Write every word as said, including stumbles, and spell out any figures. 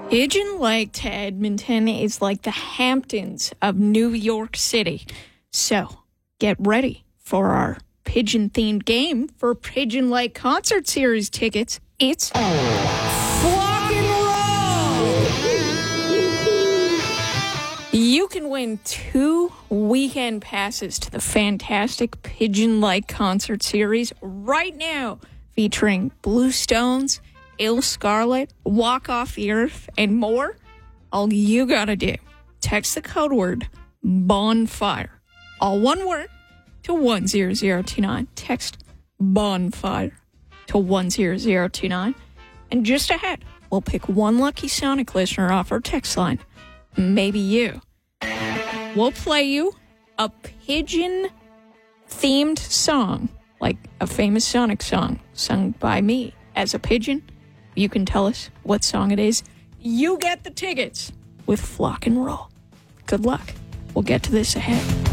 Pigeon Lake to Edmonton is like the Hamptons of New York City. So get ready for our pigeon-themed game for Pigeon Lake Concert Series tickets. It's Flock and Roll! You can win two weekend passes to the fantastic Pigeon Lake Concert Series right now, featuring Blue Stones, Ill Scarlet, Walk Off the Earth, and more. All you gotta do, text the code word BONFIRE, all one word, to one zero zero two nine. Text BONFIRE to one zero zero two nine. And just ahead, we'll pick one lucky Sonic listener off our text line. Maybe you. We'll play you a pigeon-themed song, like a famous Sonic song sung by me as a pigeon. You can tell us what song it is. You get the tickets with Flock and Roll. Good luck. We'll get to this ahead.